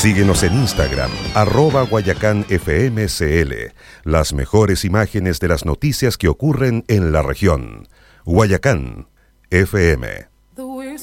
Síguenos en Instagram, @GuayacánFMCL. Las mejores imágenes de las noticias que ocurren en la región. Guayacán FM.